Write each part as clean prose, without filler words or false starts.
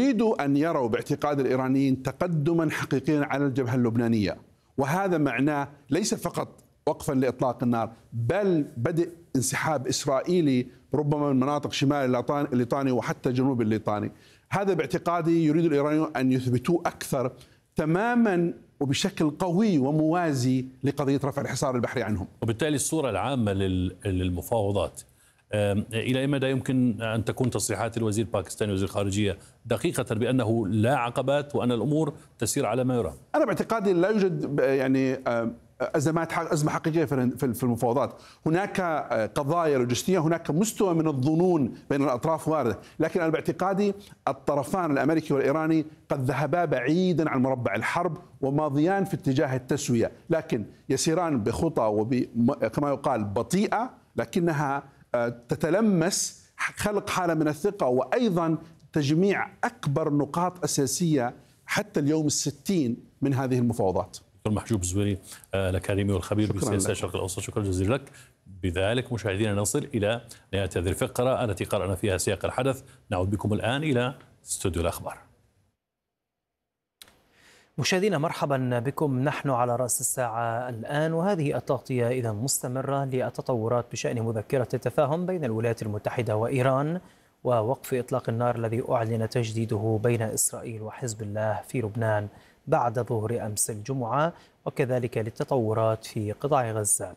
يريدوا أن يروا باعتقاد الإيرانيين تقدما حقيقيا على الجبهة اللبنانية، وهذا معناه ليس فقط وقفا لإطلاق النار، بل بدء انسحاب إسرائيلي ربما من مناطق شمال الليطاني وحتى جنوب الليطاني. هذا باعتقادي يريد الإيرانيون أن يثبتوه أكثر تماما وبشكل قوي وموازي لقضية رفع الحصار البحري عنهم. وبالتالي الصورة العامة للمفاوضات إلى أي مدى يمكن أن تكون تصريحات الوزير الباكستاني وزير الخارجية دقيقة بأنه لا عقبات وأن الأمور تسير على ما يرام؟ أنا باعتقادي لا يوجد أزمة حقيقية في المفاوضات. هناك قضايا لوجستية، هناك مستوى من الظنون بين الأطراف واردة، لكن أنا باعتقادي الطرفان الأمريكي والإيراني قد ذهبا بعيدا عن مربع الحرب وماضيان في اتجاه التسوية، لكن يسيران بخطى كما يقال بطيئة، لكنها تتلمس خلق حالة من الثقة وأيضا تجميع أكبر نقاط أساسية حتى اليوم 60 من هذه المفاوضات. دكتور محجوب الزويري الأكاديمي والخبير بسياسة الشرق الأوسط، شكرا جزيلا لك. بذلك مشاهدينا نصل إلى نهاية هذه الفقرة التي قرأنا فيها سياق الحدث. نعود بكم الآن إلى استوديو الأخبار. مشاهدينا مرحبا بكم، نحن على رأس الساعة الآن، وهذه التغطية إذا مستمرة للتطورات بشأن مذكرة التفاهم بين الولايات المتحدة وإيران ووقف إطلاق النار الذي أعلن تجديده بين إسرائيل وحزب الله في لبنان بعد ظهر أمس الجمعة، وكذلك للتطورات في قطاع غزة.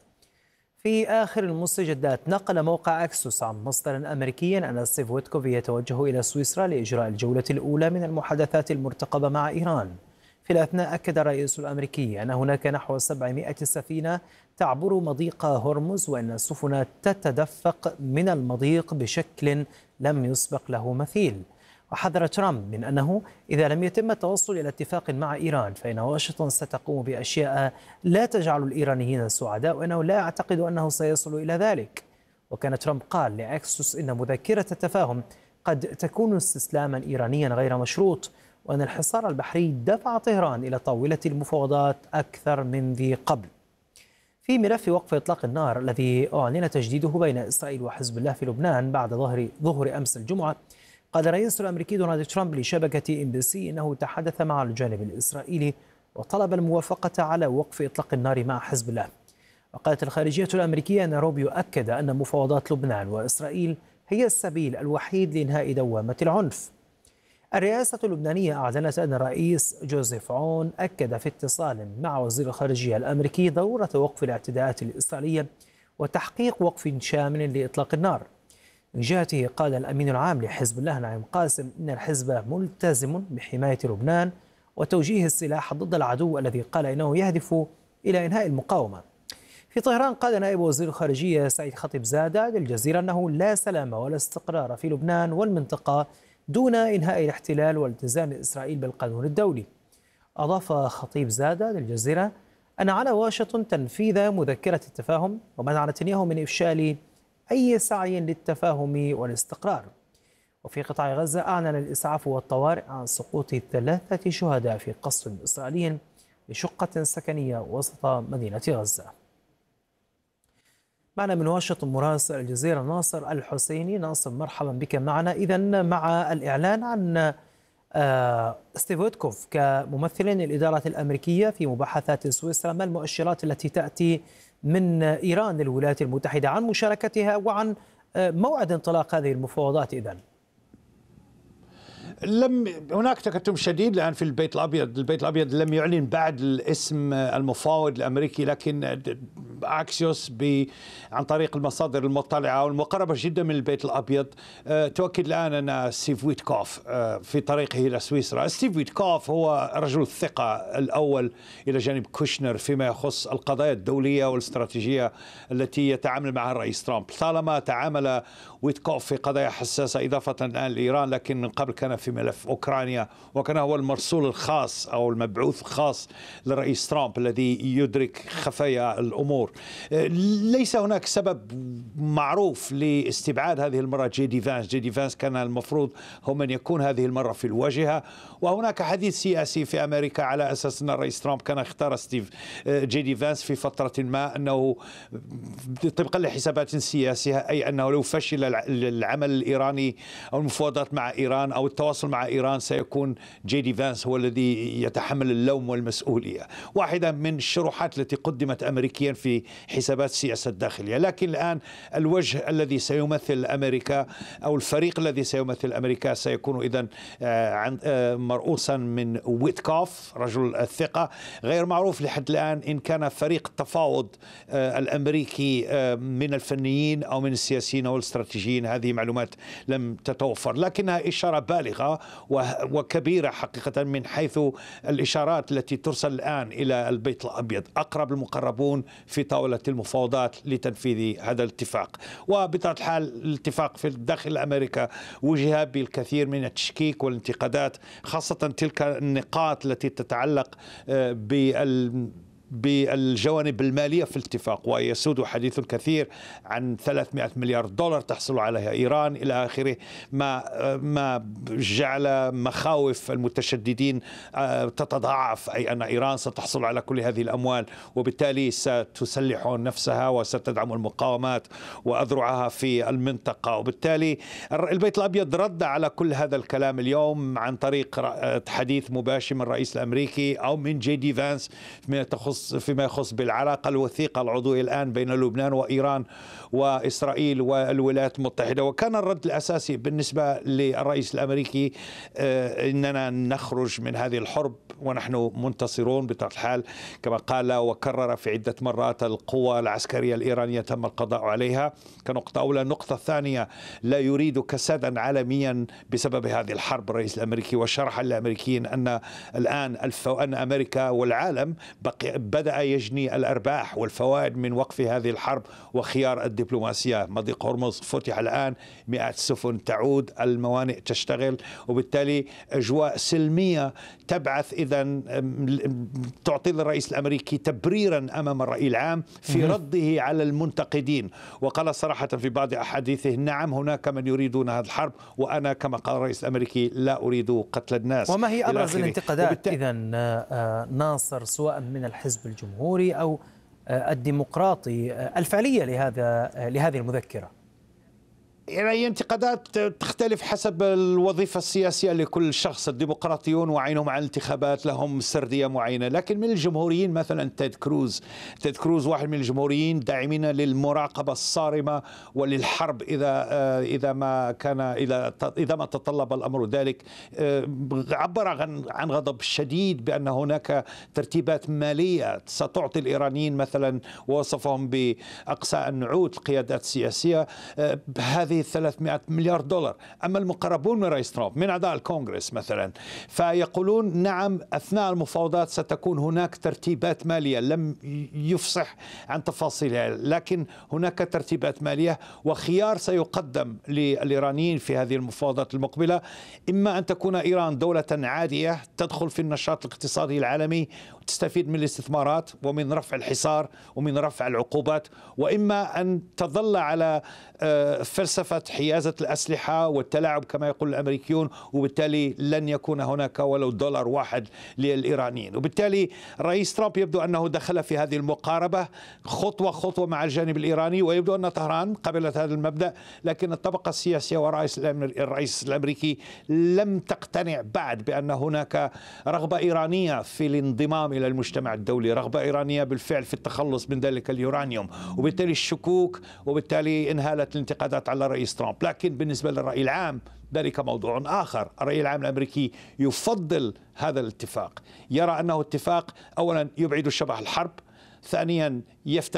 في آخر المستجدات نقل موقع أكسوس عن مصدر أمريكي أن ستيف ويتكوف يتوجه إلى سويسرا لإجراء الجولة الأولى من المحادثات المرتقبة مع إيران. في الأثناء أكد الرئيس الأمريكي أن هناك نحو 700 سفينة تعبر مضيق هرمز، وأن السفن تتدفق من المضيق بشكل لم يسبق له مثيل. وحذر ترامب من أنه إذا لم يتم التوصل إلى اتفاق مع إيران فإن واشنطن ستقوم بأشياء لا تجعل الإيرانيين سعداء، وأنه لا يعتقد أنه سيصل إلى ذلك. وكان ترامب قال لأكسوس إن مذكرة التفاهم قد تكون استسلاما إيرانيا غير مشروط، وأن الحصار البحري دفع طهران إلى طاولة المفاوضات أكثر من ذي قبل. في ملف وقف إطلاق النار الذي أعلن تجديده بين إسرائيل وحزب الله في لبنان بعد ظهر أمس الجمعة، قال الرئيس الأمريكي دونالد ترامب لشبكة MBC إنه تحدث مع الجانب الإسرائيلي وطلب الموافقة على وقف إطلاق النار مع حزب الله. وقالت الخارجية الأمريكية أن روبيو أكد أن مفاوضات لبنان وإسرائيل هي السبيل الوحيد لإنهاء دوامة العنف. الرئاسة اللبنانية أعلنت أن الرئيس جوزيف عون أكد في اتصال مع وزير الخارجية الأمريكي ضرورة وقف الاعتداءات الإسرائيلية وتحقيق وقف شامل لإطلاق النار. من جهته قال الأمين العام لحزب الله نعيم قاسم إن الحزب ملتزم بحماية لبنان وتوجيه السلاح ضد العدو الذي قال إنه يهدف إلى إنهاء المقاومة. في طهران قال نائب وزير الخارجية سعيد خطيبزادة للجزيرة أنه لا سلام ولا استقرار في لبنان والمنطقة دون إنهاء الاحتلال والتزام إسرائيل بالقانون الدولي. أضاف خطيبزادة للجزيرة أن على واشنطن تنفيذ مذكرة التفاهم ومنع نتنياهو من إفشال أي سعي للتفاهم والاستقرار. وفي قطاع غزة أعلن الإسعاف والطوارئ عن سقوط 3 شهداء في قصف إسرائيلي لشقة سكنية وسط مدينة غزة. معنا من واشنطن مراسل الجزيرة ناصر الحسيني. ناصر مرحبا بك معنا. إذن مع الإعلان عن ستيف ويتكوف كممثل للإدارة الأمريكية في مباحثات سويسرا، ما المؤشرات التي تأتي من إيران للولايات المتحدة عن مشاركتها وعن موعد انطلاق هذه المفاوضات؟ إذن هناك تكتم شديد الآن في البيت الأبيض. البيت الأبيض لم يعلن بعد الاسم المفاوض الأمريكي، لكن أكسيوس عن طريق المصادر المطلعة والمقربة جدا من البيت الأبيض تؤكد الآن أن ستيف ويتكوف في طريقه إلى سويسرا. ستيف ويتكوف هو رجل الثقة الأول إلى جانب كوشنر فيما يخص القضايا الدولية والاستراتيجية التي يتعامل معها الرئيس ترامب. طالما تعامل ويتكوف في قضايا حساسة إضافة الآن لإيران، لكن من قبل كان في ملف أوكرانيا، وكان هو المرسول الخاص أو المبعوث الخاص للرئيس ترامب الذي يدرك خفايا الأمور. شهور. ليس هناك سبب معروف لاستبعاد هذه المرة جي دي فانس. جي دي فانس كان المفروض هو من يكون هذه المرة في الواجهة، وهناك حديث سياسي في أمريكا على أساس أن الرئيس ترامب كان اختار جي دي فانس في فترة ما، أنه طبقا لحسابات سياسية، أي أنه لو فشل العمل الإيراني أو المفاوضات مع إيران أو التواصل مع إيران سيكون جي دي فانس هو الذي يتحمل اللوم والمسؤولية. واحدة من الشروحات التي قدمت أمريكيا في حسابات السياسة الداخلية. لكن الآن الوجه الذي سيمثل أمريكا أو الفريق الذي سيمثل أمريكا سيكون إذن مرؤوسا من ويتكوف رجل الثقة. غير معروف لحد الآن إن كان فريق التفاوض الأمريكي من الفنيين أو من السياسيين أو الاستراتيجيين. هذه معلومات لم تتوفر، لكنها إشارة بالغة وكبيرة حقيقة من حيث الإشارات التي ترسل الآن إلى البيت الأبيض. أقرب المقربون في طاولة المفاوضات لتنفيذ هذا الاتفاق. وبطبيعة الحال الاتفاق في داخل أمريكا وجه بالكثير من التشكيك والانتقادات، خاصة تلك النقاط التي تتعلق بالجوانب المالية في الاتفاق، ويسود حديث كثير عن 300 مليار دولار تحصل عليها إيران إلى آخره، ما جعل مخاوف المتشددين تتضاعف، أي أن إيران ستحصل على كل هذه الأموال وبالتالي ستسلح نفسها وستدعم المقاومات وأذرعها في المنطقة. وبالتالي البيت الأبيض رد على كل هذا الكلام اليوم عن طريق حديث مباشر من الرئيس الأمريكي أو من جي دي فانس فيما يخص بالعلاقة الوثيقة العضوية الآن بين لبنان وإيران وإسرائيل والولايات المتحدة. وكان الرد الأساسي بالنسبة للرئيس الأمريكي إننا نخرج من هذه الحرب ونحن منتصرون بطبيعة الحال، كما قال وكرر في عدة مرات القوى العسكرية الإيرانية تم القضاء عليها كنقطة أولى. النقطة الثانية، لا يريد كسادا عالميا بسبب هذه الحرب الرئيس الأمريكي، وشرح للأمريكيين أن الآن أن أمريكا والعالم بدأ يجني الأرباح والفوائد من وقف هذه الحرب وخيار الدبلوماسية. مضيق هرمز فتح الآن، 100 سفن تعود، الموانئ تشتغل، وبالتالي أجواء سلمية تبعث إذن تعطي للرئيس الأمريكي تبريرا أمام الرأي العام في رده على المنتقدين. وقال صراحة في بعض أحاديثه: نعم هناك من يريدون هذه الحرب، وأنا كما قال الرئيس الأمريكي لا أريد قتل الناس. وما هي أبرز الانتقادات إذن ناصر، سواء من الحزب الجمهوري أو الديمقراطي الفعلية لهذه المذكرة؟ يعني انتقادات تختلف حسب الوظيفة السياسية لكل شخص. الديمقراطيون وعينهم على الانتخابات لهم سردية معينة، لكن من الجمهوريين مثلا تيد كروز واحد من الجمهوريين داعمين للمراقبة الصارمة وللحرب إذا ما تطلب الأمر ذلك. عبر عن غضب شديد بأن هناك ترتيبات مالية ستعطي الإيرانيين مثلا، ووصفهم بأقصى النعوت القيادات السياسية هذه 300 مليار دولار. أما المقربون من رئيس ترامب من أعضاء الكونغرس مثلا فيقولون نعم أثناء المفاوضات ستكون هناك ترتيبات مالية، لم يفصح عن تفاصيلها، لكن هناك ترتيبات مالية وخيار سيقدم للإيرانيين في هذه المفاوضات المقبلة. إما أن تكون إيران دولة عادية تدخل في النشاط الاقتصادي العالمي وتستفيد من الاستثمارات ومن رفع الحصار ومن رفع العقوبات، وإما أن تظل على فلسفة حيازة الأسلحة والتلاعب كما يقول الأمريكيون، وبالتالي لن يكون هناك ولو دولار واحد للإيرانيين. وبالتالي الرئيس ترامب يبدو أنه دخل في هذه المقاربة خطوة خطوة مع الجانب الإيراني، ويبدو أن طهران قبلت هذا المبدأ، لكن الطبقة السياسية والرئيس الأمريكي لم تقتنع بعد بأن هناك رغبة إيرانية في الانضمام إلى المجتمع الدولي، رغبة إيرانية بالفعل في التخلص من ذلك اليورانيوم، وبالتالي الشكوك وبالتالي انهالت الانتقادات على الرئيس ترامب. لكن بالنسبة للرأي العام ذلك موضوع آخر. الرأي العام الأمريكي يفضل هذا الاتفاق، يرى أنه اتفاق أولا يبعد شبح الحرب، ثانيا يفتح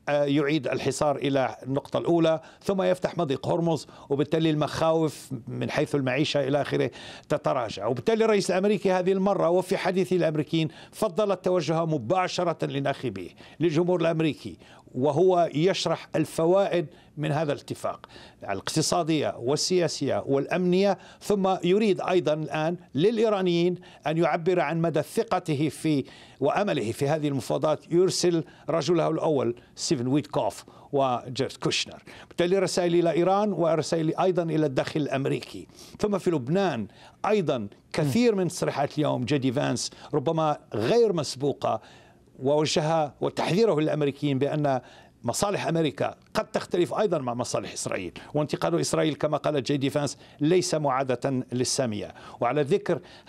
يعيد الحصار إلى النقطة الأولى، ثم يفتح مضيق هرمز، وبالتالي المخاوف من حيث المعيشة إلى آخره تتراجع. وبالتالي الرئيس الأمريكي هذه المرة وفي حديث الأمريكيين فضل التوجه مباشرة لناخبيه، للجمهور الأمريكي، وهو يشرح الفوائد من هذا الاتفاق الاقتصادية والسياسية والأمنية، ثم يريد أيضا الآن للإيرانيين أن يعبر عن مدى ثقته في وأمله في هذه المفاوضات، يرسل رجله الأول ستيفن ويتكوف وجيرد كوشنر. بالتالي رسائل إلى إيران ورسائل أيضا إلى الداخل الأمريكي. ثم في لبنان أيضا كثير من تصريحات اليوم جيدي فانس ربما غير مسبوقة، ووجهها وتحذيره للأمريكيين بأن مصالح أمريكا قد تختلف أيضا مع مصالح إسرائيل، وانتقاد إسرائيل كما قال جيدي فانس ليس معادة للسامية. وعلى ذكر